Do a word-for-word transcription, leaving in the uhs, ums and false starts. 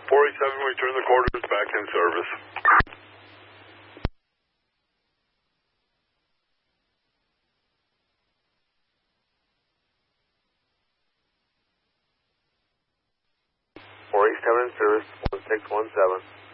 four eight seven, return the quarters back in service. four eight seven in service, one six one seven.